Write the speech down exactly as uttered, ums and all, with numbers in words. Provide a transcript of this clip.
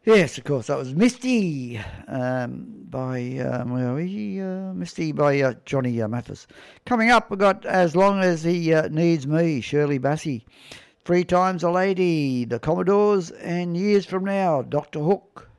Yes, of course, that was Misty um, by um, where are we? Uh, Misty by uh, Johnny uh, Mathis. Coming up, we've got As Long As He uh, Needs Me, Shirley Bassey. Three Times a Lady, The Commodores, and Years From Now, Doctor Hook.